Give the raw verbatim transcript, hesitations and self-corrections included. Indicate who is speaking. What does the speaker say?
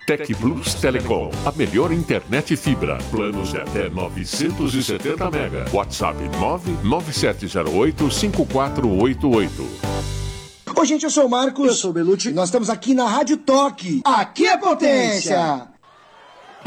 Speaker 1: Tec Plus Telecom, a melhor internet fibra. Planos de até novecentos e setenta mega. WhatsApp nove nove sete zero oito cinco quatro oito oito.
Speaker 2: Oi, gente, eu sou o Marcos.
Speaker 3: Eu sou o Belucci.
Speaker 2: Nós estamos aqui na Rádio Toque. Aqui é potência!